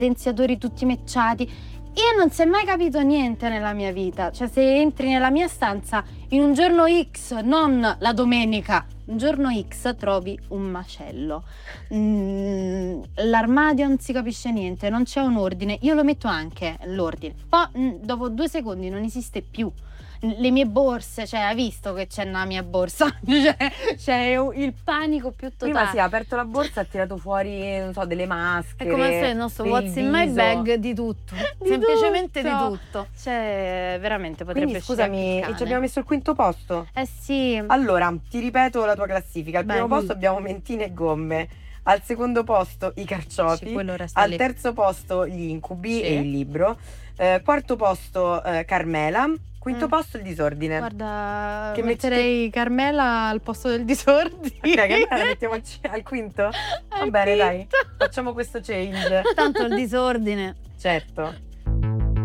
silenziatori tutti mecciati. Io non si è mai capito niente nella mia vita. Cioè, se entri nella mia stanza in un giorno X, non la domenica, un giorno X trovi un macello. L'armadio non si capisce niente, non c'è un ordine. Io lo metto anche l'ordine. Poi dopo 2 secondi non esiste più. Le mie borse, cioè, hai visto che c'è nella mia borsa? C'è il panico più totale. Prima si è aperto la borsa e ha tirato fuori, non so, delle maschere. È come se il nostro del what's in my viso. bag di tutto. Semplicemente di tutto. Cioè, veramente potrebbe Quindi scusami, uscire ci abbiamo messo il quinto posto? sì. Allora, ti ripeto la tua classifica. Al primo Vai. posto abbiamo mentine e gomme. Al secondo posto i carciofi. Quello resta Al lì. terzo posto gli incubi Sì. e il libro. Quarto posto Carmela. Quinto posto il disordine. Guarda, Che metterei Carmela al posto del disordine. Ok, Carmela la mettiamo al quinto? Va bene, dai. Facciamo questo change. Tanto il disordine. Certo.